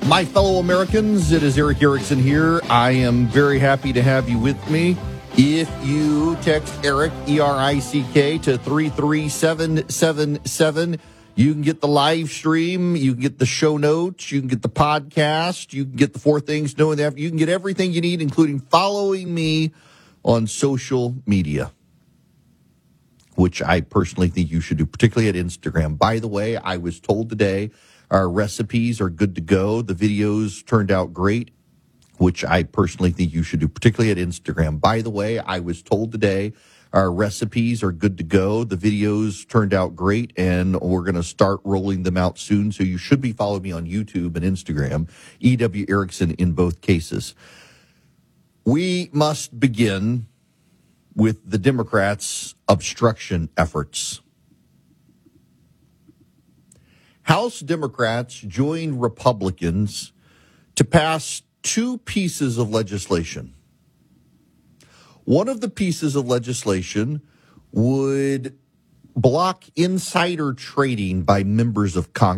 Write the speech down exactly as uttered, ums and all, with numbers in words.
My fellow Americans, it is Erick Erickson here. I am very happy to have you with me. If you text Erick, E R I C K, to three three seven seven seven, you can get the live stream, you can get the show notes, you can get the podcast, you can get the four things knowing that you can get everything you need, including following me on social media, which I personally think you should do, particularly at Instagram. By the way, I was told today our recipes are good to go. The videos turned out great, which I personally think you should do, particularly at Instagram. By the way, I was told today our recipes are good to go. The videos turned out great, and we're going to start rolling them out soon. So you should be following me on YouTube and Instagram, E W Erickson in both cases. We must begin with the Democrats' obstruction efforts. House Democrats joined Republicans to pass two pieces of legislation. One of the pieces of legislation would block insider trading by members of Congress.